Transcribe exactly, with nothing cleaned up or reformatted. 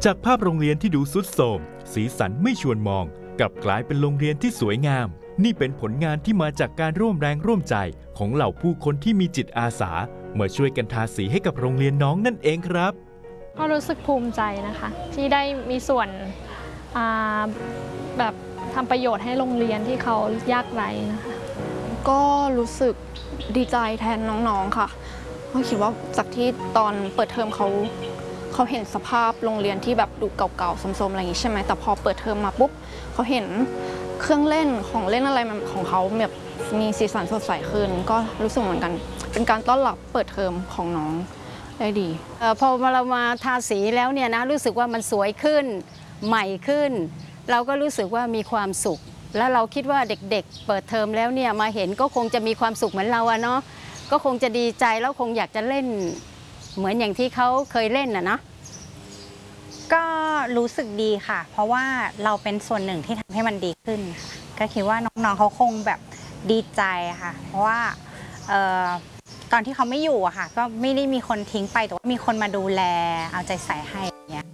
จากภาพโรงเรียนที่ดูทรุดโทรมสีสันไม่ชวนมองกลับกลายเป็นโรงเรียนที่สวยงามนี่เป็นผลงานที่มาจากการร่วมแรงร่วมใจของเหล่าผู้คนที่มีจิตอาสามาช่วยกันทาสีให้กับโรงเรียนน้องนั่นเองครับก็รู้สึกภูมิใจนะคะที่ได้มีส่วนแบบทำประโยชน์ให้โรงเรียนที่เขายากไร้นะคะก็รู้สึกดีใจแทนน้องๆค่ะเพราะคิดว่าจากที่ตอนเปิดเทอมเขาเขาเห็นสภาพโรงเรียนที่แบบดูเก่าๆโทรมๆอะไรอย่างนี้ใช่ไหมแต่พอเปิดเทอมมาปุ๊บเขาเห็นเครื่องเล่นของเล่นอะไรของเขาแบบมีสีสันสดใสขึ้นก็รู้สึกเหมือนกันเป็นการต้อนรับเปิดเทอมของน้องได้ดีพอเรามาทาสีแล้วเนี่ยนะรู้สึกว่ามันสวยขึ้นใหม่ขึ้นเราก็รู้สึกว่ามีความสุขแล้วเราคิดว่าเด็กๆเปิดเทอมแล้วเนี่ยมาเห็นก็คงจะมีความสุขเหมือนเราอะเนาะก็คงจะดีใจแล้วคงอยากจะเล่นเหมือนอย่างที่เขาเคยเล่นอะนะก็รู้สึกดีค่ะเพราะว่าเราเป็นส่วนหนึ่งที่ทำให้มันดีขึ้นก็คิดว่าน้องๆเขาคงแบบดีใจค่ะเพราะว่าตอนที่เขาไม่อยู่อะค่ะก็ไม่ได้มีคนทิ้งไปแต่ว่ามีคนมาดูแลเอาใจใส่ให้